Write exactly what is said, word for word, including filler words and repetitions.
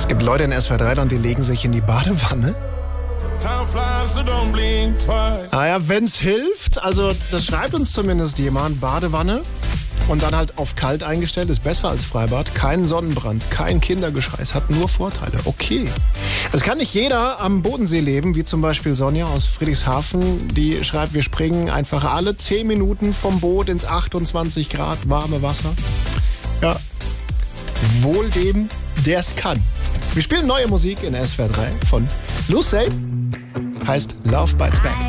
Es gibt Leute in S W R drei, die legen sich in die Badewanne. Ah ja, wenn's hilft, also das schreibt uns zumindest jemand, Badewanne und dann halt auf kalt eingestellt, ist besser als Freibad. Kein Sonnenbrand, kein Kindergeschrei, es hat nur Vorteile. Okay. Es kann nicht jeder am Bodensee leben, wie zum Beispiel Sonja aus Friedrichshafen, die schreibt, wir springen einfach alle zehn Minuten vom Boot ins achtundzwanzig Grad warme Wasser. Ja, wohl dem, der es kann. Wir spielen neue Musik in S W R drei von Lucille, heißt Love Bites Back.